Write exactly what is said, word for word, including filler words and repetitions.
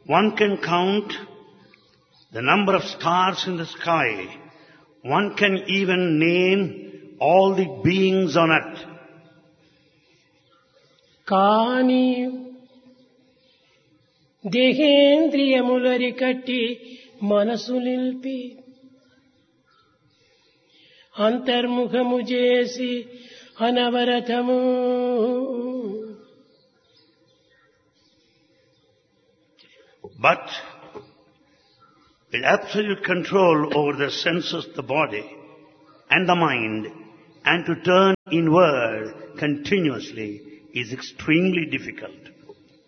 One can count the number of stars in the sky. One can even name all the beings on earth. కానీ దేహేంద్రియములరి కట్టి మనసు నిల్పి అంతర్ముఖము చేసి అనవరతము But with absolute control over the senses, the body and the mind, and to turn inward continuously is extremely difficult.